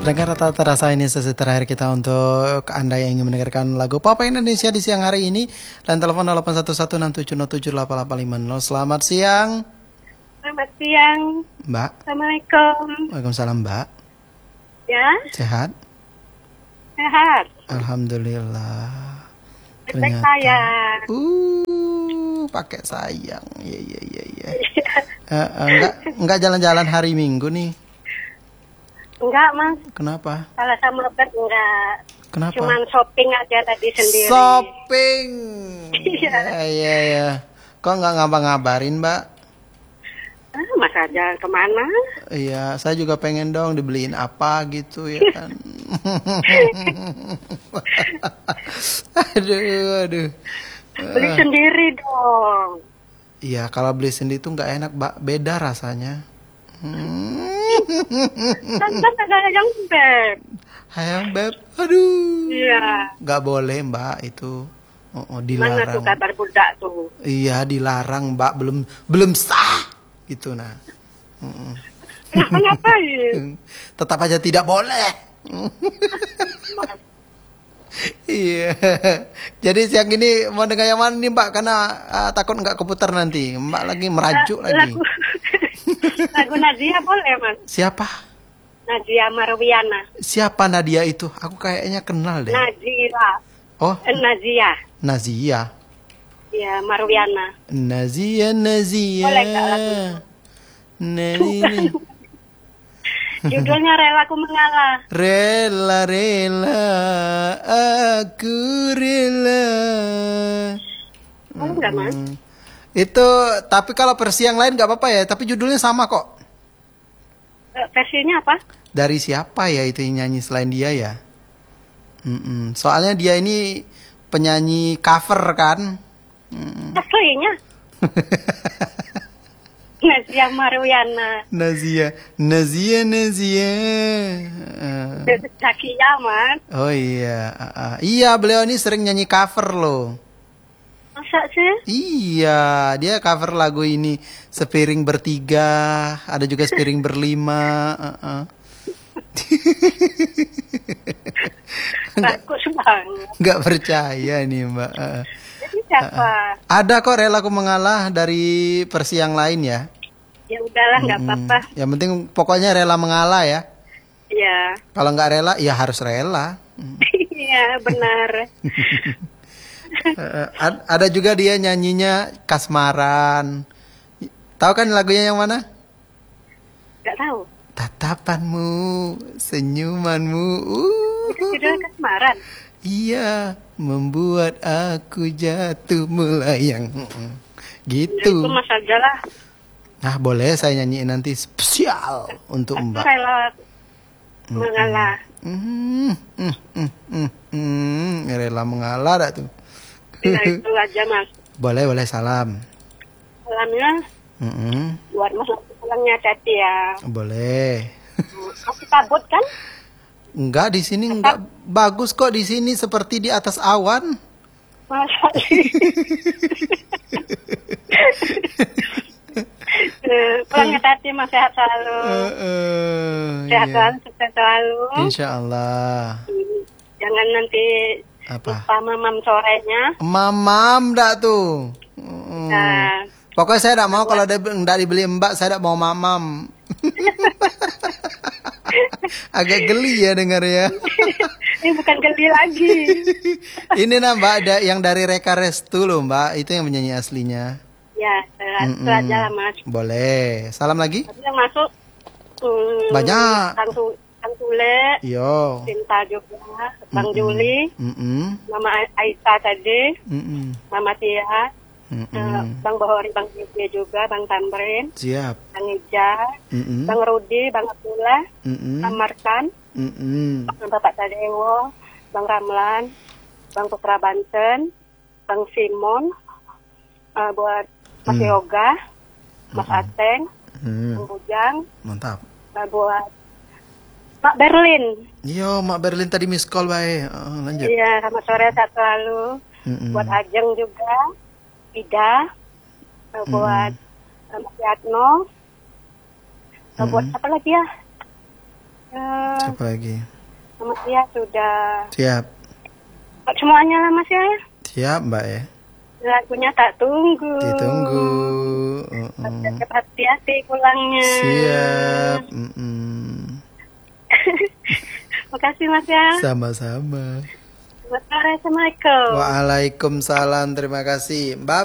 Pendengar rata-rata rasa ini sesi terakhir kita untuk Anda yang ingin mendengarkan lagu Pop Indonesia di siang hari ini. Dan telepon 81167078850. Selamat siang. Selamat siang. Mbak. Assalamualaikum. Waalaikumsalam Mbak. Ya. Sehat? Sehat. Alhamdulillah. Ternyata saya. Pakai sayang. Iya. Enggak jalan-jalan hari Minggu nih. Enggak, Mas. Kenapa? Kalau sama Bert enggak. Kenapa? Cuman shopping aja tadi sendiri. Shopping. Iya. Iya. Kok enggak ngabang-ngabarin, Mbak? Mas aja kemana? Iya, saya juga pengen dong dibeliin apa gitu ya kan. Aduh. Beli sendiri dong. Iya, kalau beli sendiri tuh nggak enak, Mbak. Beda rasanya. Kan ada yang beb. Hayang beb, aduh. Iya. Nggak boleh, Mbak, itu. Mana tuh Dilarang. kabar budak tuh? Iya, dilarang, Mbak. Belum sah. Gitu nah. Ngapain? Tetap aja tidak boleh. Iya. Jadi siang ini mau dengar yang mana nih Mbak? Karena takut nggak keputar nanti. Mbak lagi merajuk lagi. Lagu Nadia boleh, Mas? Siapa? Nadia Marwiana. Siapa Nadia itu? Aku kayaknya kenal deh. Nazira. Oh. Nazia. Nazia. Ya, Marwiana. Nazia. Boleh nggak lagu? Ini. Judulnya Rela Ku Mengalah. Rela, aku rela. Boleh nggak, Mas? Itu, tapi kalau versi yang lain nggak apa-apa ya. Tapi judulnya sama kok. Versinya apa? Dari siapa ya itu yang nyanyi selain dia ya? Soalnya dia ini penyanyi cover kan? Aslinya. Nazia Marwiana. Nazia. Zakia, Mas. Oh iya. Iya, beliau ini sering nyanyi cover loh. Masa sih? Iya, dia cover lagu ini Sepiring Bertiga, ada juga Sepiring Berlima. Bagus banget. Nggak percaya nih Mbak. Jadi siapa? Ada kok Rela Ku Mengalah dari versi yang lain ya. Ya udahlah, nggak apa-apa. Yang penting pokoknya rela mengalah ya. Iya. Kalau nggak rela, ya harus rela. Iya, benar. Ada juga dia nyanyinya Kasmaran. Tahu kan lagunya yang mana? Nggak tahu. Tatapanmu, senyumanmu. Itu judul Kasmaran. Iya, membuat aku jatuh melayang. Gitu. Itu Mas aja lah. Nah, boleh saya nyanyiin nanti spesial untuk Aku Mbak. rela mengalah. Rela mengalah dah tuh. Nah, itu aja, Mas. Boleh salam. Salamnya buat Mas pulangnya hati ya. Boleh. Masih kabut kan? Enggak, di sini enggak bagus kok, di sini seperti di atas awan. Masa sih? Pulangnya hati, Mas, sehat selalu. Sehat selalu, sukses selalu. Insya Allah. Jangan nanti lupa mamam sorenya. Mamam dah tuh. Nah. Pokoknya saya tidak mau kalau tidak dibeli Mbak, saya tidak mau mamam. Agak geli ya dengar ya. Ini bukan geli lagi. Ini nah Mbak, ada yang dari Reka Restu loh Mbak, itu yang menyanyi aslinya. Ya, itu aja lah Mas. Boleh. Salam lagi? Tapi yang masuk banyak. Kang Tule. Yo. Cinta juga. Bang Juli. Mama Aisyah tadi. Mama Tia. Bang Bahori, Bang Juli juga, Bang Tamrin. Siap. Bang Ija. Bang Rudi, Bang Abdullah. Bang Markan. Bang Bapak Tadewo. Bang Ramlan. Bang Putra Banten. Bang Simon. Buat Mas Yoga. Mas Ateng. Bang Bujang. Mantap. Buat Mak Berlin. Yo, Mak Berlin tadi miss call baik. Lanjut. Iya, selamat sore, sehat selalu. Buat Ajeng juga. Ida. Buat Mas Yatno. Buat apa lagi ya? Siapa lagi? Selamat siang sudah. Siap. Semuanya lah Mas ya. Siap Mbak ya. Lagunya tak tunggu. Ditunggu. Hati-hati pulangnya. Siap. Makasih Mas ya. Sama-sama. Assalamualaikum. Waalaikumsalam. Terima kasih Mbak.